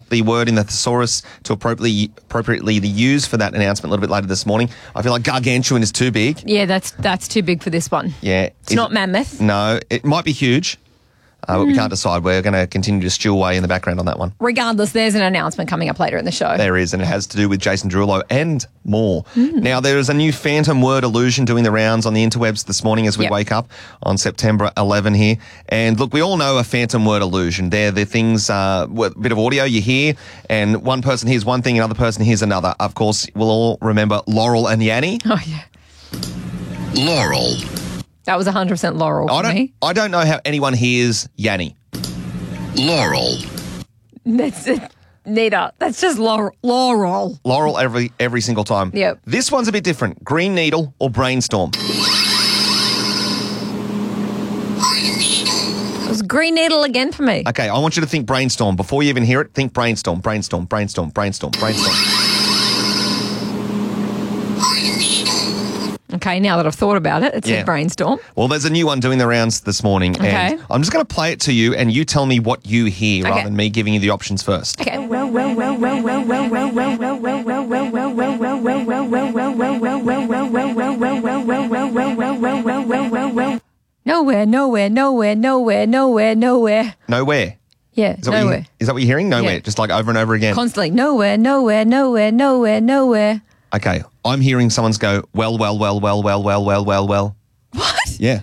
the word in the thesaurus to appropriately use for that announcement a little bit later this morning. I feel like gargantuan is too big. Yeah, that's too big for this one. Yeah. It's not mammoth. No, it might be huge. But we can't decide. We're going to continue to stew away in the background on that one. Regardless, there's an announcement coming up later in the show. There is, and it has to do with Jason Derulo and more. Now, there is a new phantom word illusion doing the rounds on the interwebs this morning as we wake up on September 11 here. And look, we all know a phantom word illusion. They're the things, a bit of audio you hear, and one person hears one thing, another person hears another. Of course, we'll all remember Laurel and Yanny. Oh, yeah. Laurel. That was 100% Laurel for me. I don't know how anyone hears Yanny. Laurel. That's it. Neither. That's just Laurel. Laurel every single time. Yep. This one's a bit different. Green Needle or Brainstorm? It was Green Needle again for me. Okay, I want you to think Brainstorm. Before you even hear it, think Brainstorm, Brainstorm, Brainstorm, Brainstorm, Brainstorm. Okay, now that I've thought about it, it's a brainstorm. Well, there's a new one doing the rounds this morning. Okay. And I'm just going to play it to you and you tell me what you hear rather than me giving you the options first. Okay. Nowhere. Nowhere. Yeah, nowhere. Is that what you're hearing? Nowhere. Yeah. Just like over and over again. Constantly. Nowhere. Okay, I'm hearing someone's go, well. What? Yeah.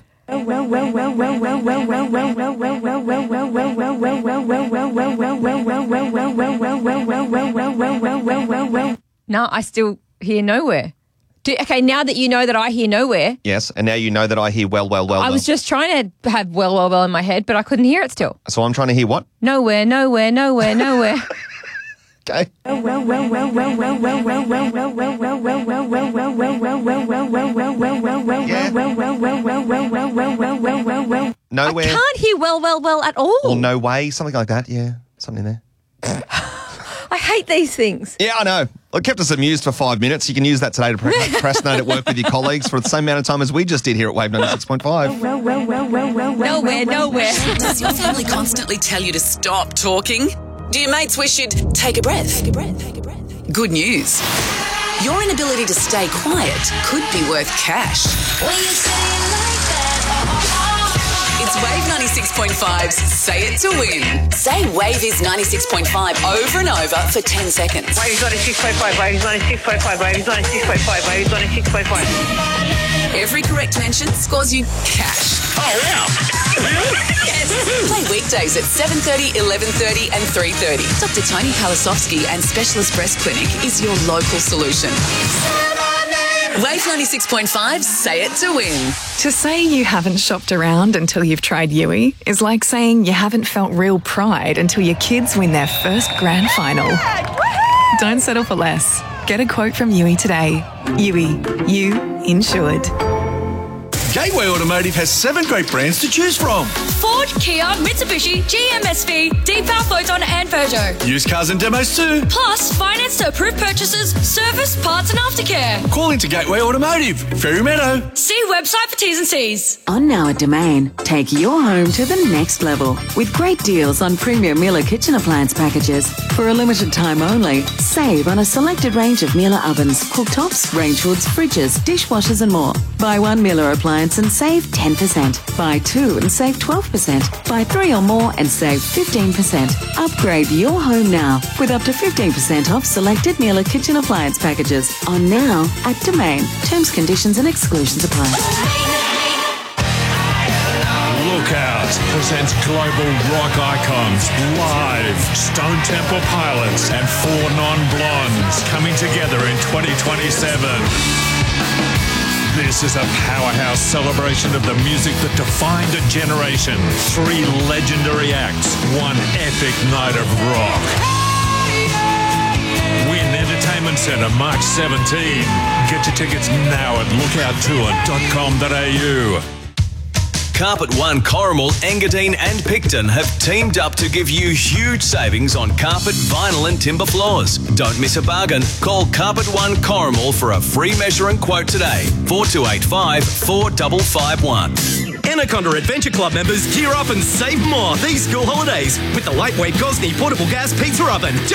No, I still hear nowhere. Okay, now that you know that I hear nowhere. Yes, and now you know that I hear well. I was just trying to have well in my head, but I couldn't hear it still. So I'm trying to hear what? Nowhere. Okay. Nowhere. I can't hear well at all. Or no way, something like that. Yeah, something there. I hate these things. Yeah, I know. Well, it kept us amused for 5 minutes. You can use that today to procrastinate at work with your colleagues for the same amount of time as we just did here at Wave 96.5. Nowhere. Does your family constantly tell you to stop talking? Do your mates wish you'd take a breath? Good news. Your inability to stay quiet could be worth cash. It's Wave 96.5's Say It to Win. Say Wave is 96.5 over and over for 10 seconds. Wave is 96.5, Wave is 96.5, Wave is 96.5, Wave is 96.5. Every correct mention scores you cash. Oh, yeah. Yes. Play weekdays at 7:30, 11:30 and 3:30. Dr. Tony Palasovsky and Specialist Breast Clinic is your local solution. Wave 96.5, Say It to Win. To say you haven't shopped around until you've tried Yui is like saying you haven't felt real pride until your kids win their first grand final. Don't settle for less. Get a quote from Yui today. Yui, you insured. Gateway Automotive has 7 great brands to choose from. Ford, Kia, Mitsubishi, GMSV, Deepal, Photon and Peugeot. Used cars and demos too. Plus, finance to approved purchases, service, parts and aftercare. Call into Gateway Automotive, Fairy Meadow. See website for T's and C's. On now at Domain, take your home to the next level with great deals on premium Miele kitchen appliance packages. For a limited time only, save on a selected range of Miele ovens, cooktops, range hoods, fridges, dishwashers and more. Buy one Miele appliance and save 10%. Buy 2 and save 12%. Buy 3 or more and save 15%. Upgrade your home now with up to 15% off selected Miele kitchen appliance packages. On now at Domain. Terms, conditions and exclusions apply. Lookout presents global rock icons live. Stone Temple Pilots and 4 Non-Blondes coming together in 2027. This is a powerhouse celebration of the music that defined a generation. 3 legendary acts, 1 epic night of rock. Win Entertainment Centre, March 17. Get your tickets now at lookouttour.com.au. Carpet One, Corrimal, Engadine and Picton have teamed up to give you huge savings on carpet, vinyl and timber floors. Don't miss a bargain. Call Carpet One Corrimal for a free measure and quote today. 4285 4551. Anaconda Adventure Club members gear up and save more these school holidays with the lightweight Gosney portable gas pizza oven.